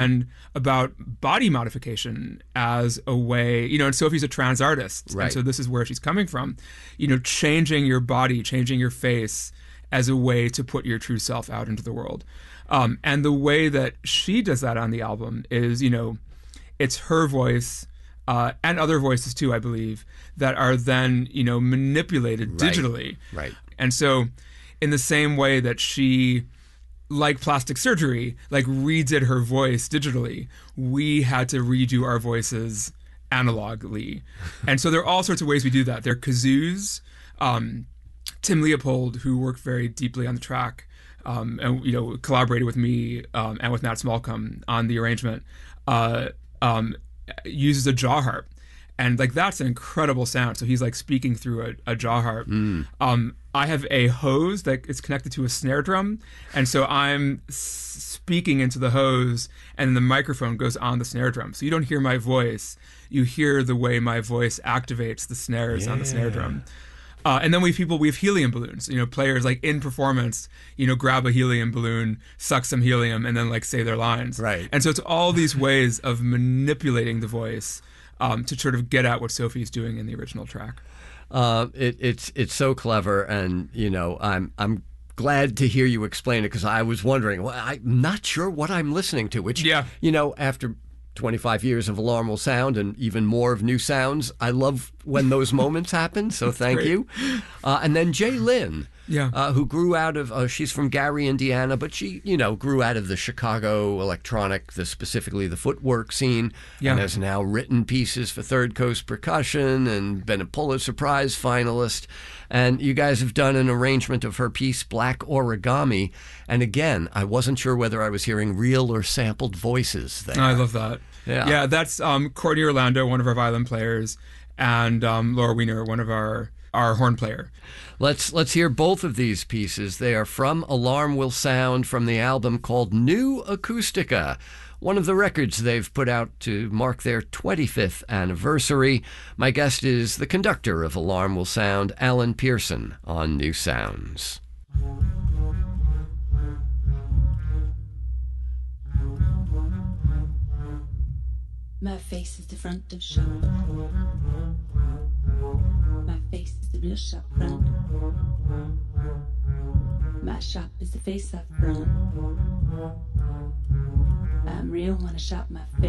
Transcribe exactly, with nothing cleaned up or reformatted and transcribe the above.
and about body modification as a way, you know, and Sophie's a trans artist. Right. And so this is where she's coming from, you know, changing your body, changing your face as a way to put your true self out into the world. Um, and the way that she does that on the album is, you know, it's her voice uh, and other voices too, I believe, that are then, you know, manipulated Right. digitally. Right. And so in the same way that she, like plastic surgery, like redid her voice digitally, we had to redo our voices analogically. And so there are all sorts of ways we do that. There are kazoos. Um, Tim Leopold, who worked very deeply on the track, um, and you know collaborated with me um, and with Matt Smallcombe on the arrangement, uh, um, uses a jaw harp, and like that's an incredible sound. So he's like speaking through a, a jaw harp. Mm. Um, I have a hose that is connected to a snare drum, and so I'm s- speaking into the hose, and the microphone goes on the snare drum. So you don't hear my voice; you hear the way my voice activates the snares Yeah. on the snare drum. Uh, and then we have people, we have helium balloons, you know, players like in performance, you know, grab a helium balloon, suck some helium, and then like say their lines. Right. And so it's all these ways of manipulating the voice um, to sort of get at what Sophie's doing in the original track. Uh, it, it's it's so clever, and you know, I'm I'm glad to hear you explain it because I was wondering, well, I'm not sure what I'm listening to. Which, Yeah. you know, after twenty-five years of Alarm Will Sound and even more of New Sounds, I love when those moments happen. So thank great. you. Uh, and then Jay Lynn, Yeah. uh, who grew out of, uh, she's from Gary, Indiana, but she, you know, grew out of the Chicago electronic, the specifically the footwork scene, Yeah. and has now written pieces for Third Coast Percussion and been a Pulitzer Prize finalist. And you guys have done an arrangement of her piece, Black Origami. And again, I wasn't sure whether I was hearing real or sampled voices there. I love that. Yeah. Yeah, that's um, Courtney Orlando, one of our violin players, and um, Laura Wiener, one of our, our horn player. Let's let's hear both of these pieces. They are from Alarm Will Sound from the album called New Acoustica, one of the records they've put out to mark their twenty-fifth anniversary. My guest is the conductor of Alarm Will Sound, Alan Pearson, on New Sounds. My face is the front of shop. My face is the real shop front. My shop is the face up front. I'm real when I shop my face.